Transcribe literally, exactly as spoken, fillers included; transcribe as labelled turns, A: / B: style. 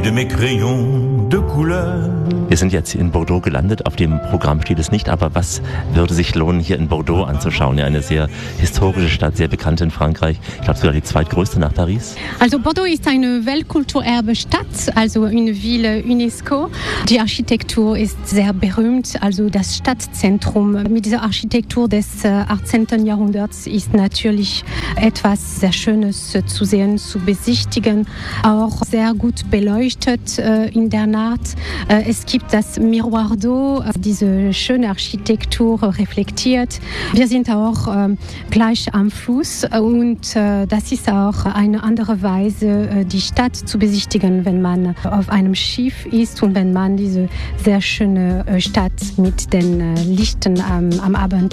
A: de mes crayons de couleur.
B: Wir sind jetzt in Bordeaux gelandet, auf dem Programm steht es nicht, aber was würde sich lohnen, hier in Bordeaux anzuschauen? Ja, eine sehr historische Stadt, sehr bekannt in Frankreich. Ich glaube sogar die zweitgrößte nach Paris.
C: Also Bordeaux ist eine Weltkulturerbe-Stadt, also eine Ville UNESCO. Die Architektur ist sehr berühmt, also das Stadtzentrum mit dieser Architektur des achtzehnten Jahrhunderts ist natürlich etwas sehr Schönes zu sehen, zu besichtigen, auch sehr gut beleuchtet in der Nacht. Es gibt das Miroir d'Eau, diese schöne Architektur reflektiert. Wir sind auch äh, gleich am Fluss und äh, das ist auch eine andere Weise, äh, die Stadt zu besichtigen, wenn man auf einem Schiff ist und wenn man diese sehr schöne äh, Stadt mit den äh, Lichten am, am Abend